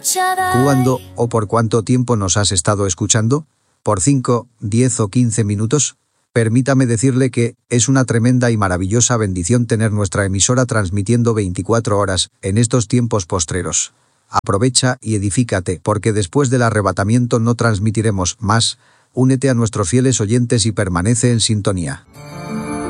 ¿Cuándo o por cuánto tiempo nos has estado escuchando? ¿Por 5, 10 o 15 minutos? Permítame decirle que es una tremenda y maravillosa bendición tener nuestra emisora transmitiendo 24 horas en estos tiempos postreros. Aprovecha y edifícate, porque después del arrebatamiento no transmitiremos más. Únete a nuestros fieles oyentes y permanece en sintonía.